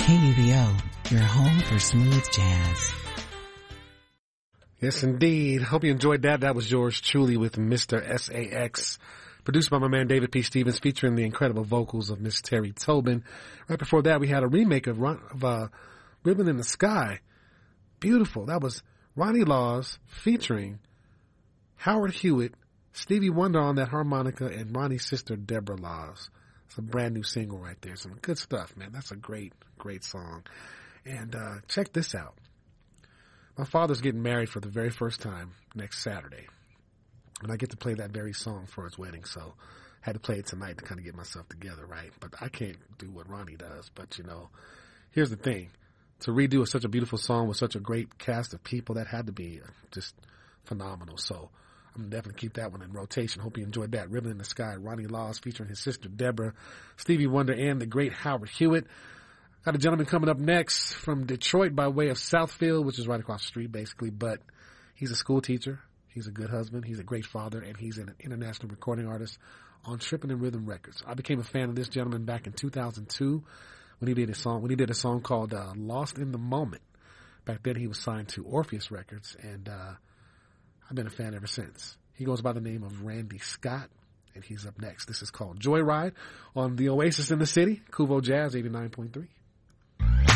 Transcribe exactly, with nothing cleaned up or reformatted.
K U V O, your home for smooth jazz. Yes, indeed. Hope you enjoyed that. That was yours truly with Mister S A X, produced by my man David P. Stevens, featuring the incredible vocals of Miss Terry Tobin. Right before that, we had a remake of, of uh, Ribbon in the Sky. Beautiful. That was Ronnie Laws featuring Howard Hewitt, Stevie Wonder on that harmonica, and Ronnie's sister Deborah Laws. It's a brand new single right there. Some good stuff, man. That's a great, great song. And uh, check this out. My father's getting married for the very first time next Saturday. And I get to play that very song for his wedding, so I had to play it tonight to kind of get myself together, right? But I can't do what Ronnie does. But, you know, here's the thing. To redo such a beautiful song with such a great cast of people, that had to be just phenomenal. So I'm going to definitely keep that one in rotation. Hope you enjoyed that. Ribbon in the Sky, Ronnie Laws featuring his sister Deborah, Stevie Wonder, and the great Howard Hewitt. Got a gentleman coming up next from Detroit by way of Southfield, which is right across the street basically, but he's a school teacher. He's a good husband. He's a great father, and he's an international recording artist on Trippin' and Rhythm Records. I became a fan of this gentleman back in two thousand two when he did a song, when he did a song called uh, Lost in the Moment. Back then he was signed to Orpheus Records, and uh, I've been a fan ever since. He goes by the name of Randy Scott, and he's up next. This is called Joyride on the Oasis in the City, Kuvo Jazz eighty-nine point three.